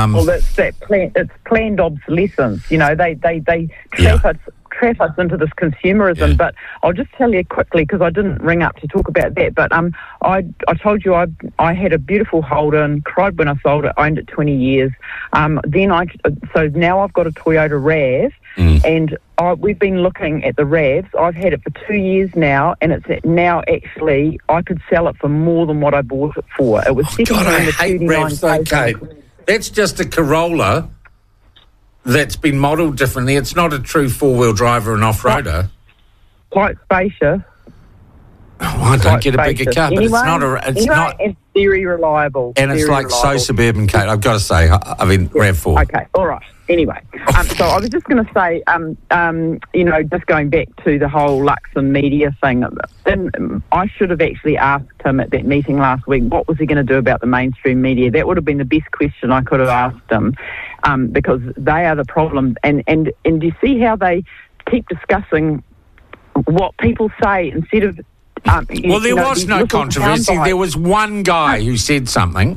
Well, it's planned obsolescence. You know, they trap us into this consumerism. Yeah. But I'll just tell you quickly, because I didn't ring up to talk about that. But I told you I had a beautiful Holden, cried when I sold it, owned it 20 years. So now I've got a Toyota RAV, and we've been looking at the RAVs. I've had it for 2 years now, and it's now actually I could sell it for more than what I bought it for. It was sitting God, in I the hate 39 RAVs though, Kate. That's just a Corolla that's been modelled differently. It's not a true four-wheel driver and off-roader. Quite spacious. Oh, I don't get a bigger car, but it's very reliable. And it's like so suburban, Kate, I've got to say. I mean, RAV4. Okay, all right. Anyway, so I was just going to say, just going back to the whole Luxon media thing, I should have actually asked him at that meeting last week, what was he going to do about the mainstream media? That would have been the best question I could have asked him, because they are the problem. And do you see how they keep discussing what people say instead of... well, there was no controversy. There was one guy who said something.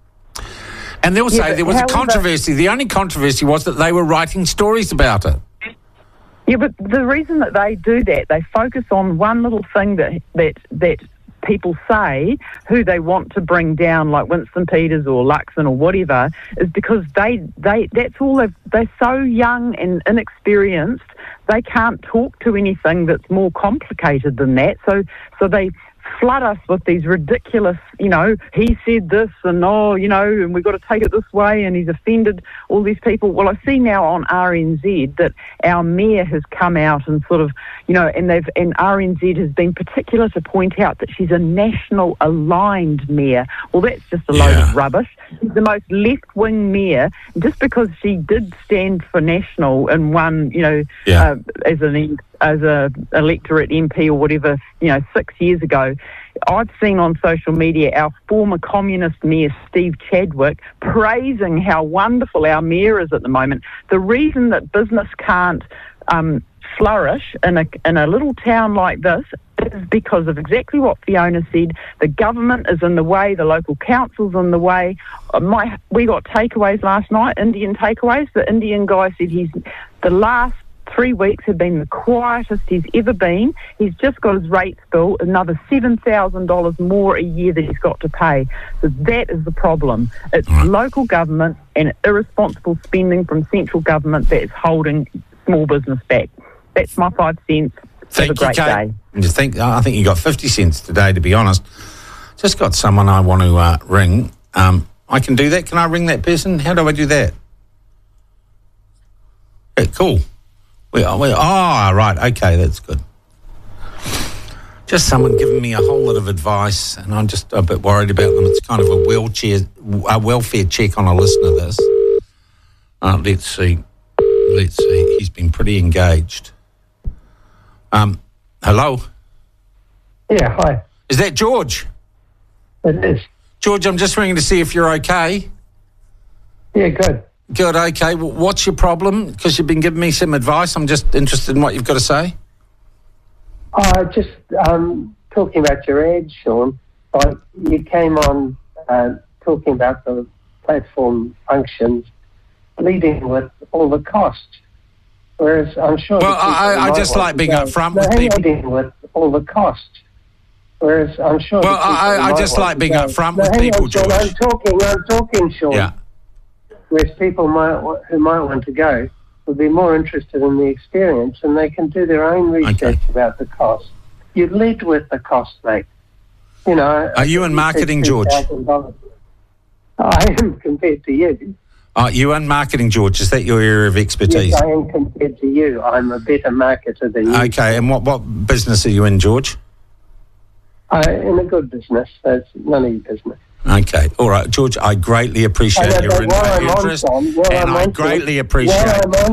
And they'll say there was a controversy. The only controversy was that they were writing stories about it. Yeah, but the reason that they do that, they focus on one little thing that people say, who they want to bring down, like Winston Peters or Luxon or whatever, is because that's all they're so young and inexperienced. They can't talk to anything that's more complicated than that. So they flood us with these ridiculous, he said this and, and we've got to take it this way and he's offended all these people. Well, I see now on RNZ that our mayor has come out and sort of, and RNZ has been particular to point out that she's a national aligned mayor. Well, that's just a load of rubbish. She's the most left-wing mayor. Just because she did stand for national and won, as a electorate MP or whatever, 6 years ago, I've seen on social media our former communist mayor, Steve Chadwick, praising how wonderful our mayor is at the moment. The reason that business can't flourish in a little town like this is because of exactly what Fiona said. The government is in the way, the local council's in the way. We got takeaways last night, Indian takeaways. The Indian guy said the last 3 weeks have been the quietest he's ever been. He's just got his rates bill, another $7,000 more a year that he's got to pay. So that is the problem. It's local government and irresponsible spending from central government that is holding small business back. That's my 5 cents. Have a great day. I think you got 50 cents today, to be honest. Just got someone I want to ring. I can do that. Can I ring that person? How do I do that? Yeah, cool. Right, okay, that's good. Just someone giving me a whole lot of advice, and I'm just a bit worried about them. It's kind of a welfare check on a listener, this. Let's see. He's been pretty engaged. Hello? Yeah, hi. Is that George? It is. George, I'm just ringing to see if you're okay. Yeah, good. Good, okay. Well, what's your problem? Because you've been giving me some advice. I'm just interested in what you've got to say. Just talking about your ad, Sean. You came on talking about the platform functions, leading with all the costs. Whereas I'm sure... Well, I just like being upfront with people. Leading with all the costs. Whereas I'm sure... Well, I just like being upfront with people, George. I'm talking, Sean. Yeah. Whereas people who might want to go would be more interested in the experience, and they can do their own research about the cost. You lead with the cost, mate. Are you in marketing, George? I am compared to you. Are you in marketing, George? Is that your area of expertise? Yes, I am compared to you. I'm a better marketer than you. Okay, and what business are you in, George? In a good business. That's none of your business. Okay, all right, George. I greatly appreciate your interest, and I greatly appreciate,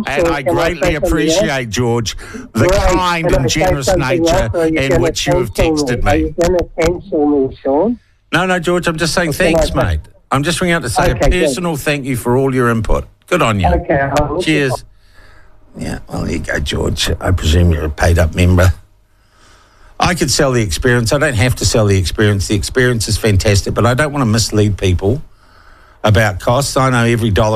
George, the kind and generous nature in which you have texted me. Are you going to cancel me, Sean? No, George. I'm just saying thanks, mate. I'm just ringing out to say a personal thank you for all your input. Good on you. Okay. Cheers. Yeah. Well, there you go, George. I presume you're a paid-up member. I could sell the experience. I don't have to sell the experience. The experience is fantastic, but I don't want to mislead people about costs. I know every dollar